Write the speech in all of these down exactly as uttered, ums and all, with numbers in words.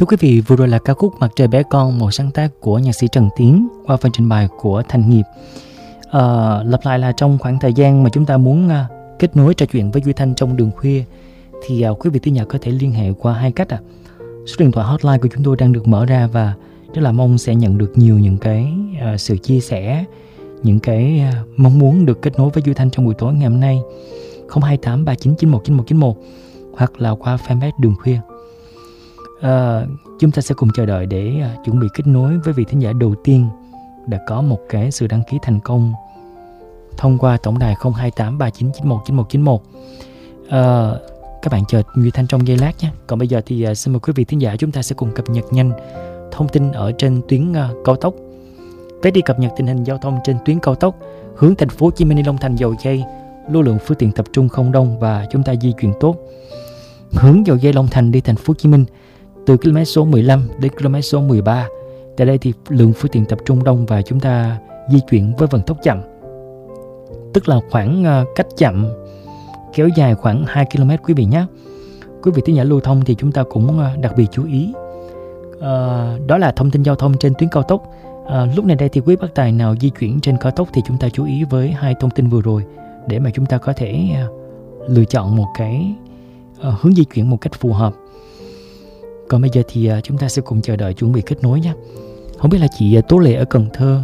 Thưa quý vị, vừa rồi là ca khúc Mặt Trời Bé Con, một sáng tác của nhạc sĩ Trần Tiến qua phần trình bày của Thành Nghiệp. À, lặp lại là trong khoảng thời gian mà chúng ta muốn uh, kết nối trò chuyện với Duy Thanh trong đường khuya thì uh, quý vị thính giả có thể liên hệ qua hai cách. À. Số điện thoại hotline của chúng tôi đang được mở ra và rất là mong sẽ nhận được nhiều những cái uh, sự chia sẻ, những cái uh, mong muốn được kết nối với Duy Thanh trong buổi tối ngày hôm nay. Không hai tám ba chín chín một chín một chín một hoặc là qua fanpage đường khuya. À, chúng ta sẽ cùng chờ đợi để uh, chuẩn bị kết nối với vị thính giả đầu tiên đã có một cái sự đăng ký thành công thông qua tổng đài không hai tám ba chín chín một chín một chín một. À, các bạn chờ Duy Thanh trong giây lát nhé. Còn bây giờ thì uh, xin mời quý vị thính giả chúng ta sẽ cùng cập nhật nhanh thông tin ở trên tuyến uh, cao tốc. Vé đi cập nhật tình hình giao thông trên tuyến cao tốc hướng thành phố Hồ Chí Minh đi Long Thành Dầu Giây, lưu lượng phương tiện tập trung không đông và chúng ta di chuyển tốt. Hướng Dầu Giây Long Thành đi thành phố Hồ Chí Minh từ km số mười lăm đến km số mười ba. Tại đây thì lượng phương tiện tập trung đông và chúng ta di chuyển với vận tốc chậm. Tức là khoảng uh, cách chậm kéo dài khoảng hai ki lô mét quý vị nhé. Quý vị thính giả lưu thông thì chúng ta cũng uh, đặc biệt chú ý. Uh, đó là thông tin giao thông trên tuyến cao tốc. Uh, lúc này đây thì quý bác tài nào di chuyển trên cao tốc thì chúng ta chú ý với hai thông tin vừa rồi để mà chúng ta có thể uh, lựa chọn một cái uh, hướng di chuyển một cách phù hợp. Còn bây giờ thì uh, chúng ta sẽ cùng chờ đợi chuẩn bị kết nối nhé. Không biết là chị uh, Tố Lệ ở Cần Thơ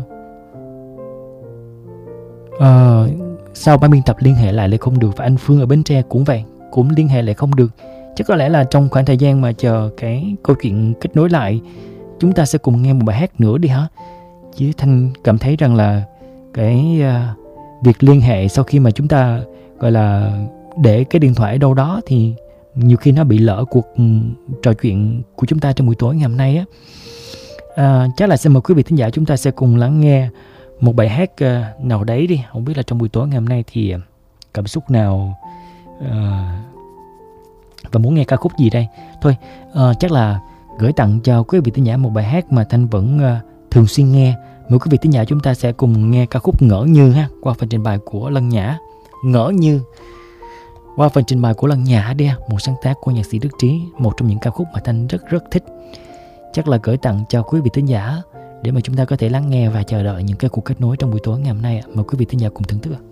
uh, sau ban biên tập liên hệ lại lại không được, và anh Phương ở Bến Tre cũng vậy, cũng liên hệ lại không được. Chắc có lẽ là trong khoảng thời gian mà chờ cái câu chuyện kết nối lại, chúng ta sẽ cùng nghe một bài hát nữa đi hả? Chứ Thanh cảm thấy rằng là cái uh, việc liên hệ sau khi mà chúng ta gọi là để cái điện thoại ở đâu đó thì nhiều khi nó bị lỡ cuộc um, trò chuyện của chúng ta trong buổi tối ngày hôm nay á. À, chắc là xin mời quý vị thính giả chúng ta sẽ cùng lắng nghe một bài hát uh, nào đấy đi. Không biết là trong buổi tối ngày hôm nay thì uh, cảm xúc nào uh, và muốn nghe ca khúc gì đây. Thôi uh, chắc là gửi tặng cho quý vị thính giả một bài hát mà Thanh vẫn uh, thường xuyên nghe. Mời quý vị thính giả chúng ta sẽ cùng nghe ca khúc Ngỡ Như ha, qua phần trình bày của Lân Nhã. Ngỡ Như qua phần trình bày của Lân Nhã đi, một sáng tác của nhạc sĩ Đức Trí, một trong những ca khúc mà Thanh rất rất thích. Chắc là gửi tặng cho quý vị thính giả để mà chúng ta có thể lắng nghe và chờ đợi những cái cuộc kết nối trong buổi tối ngày hôm nay. Mời quý vị thính giả cùng thưởng thức.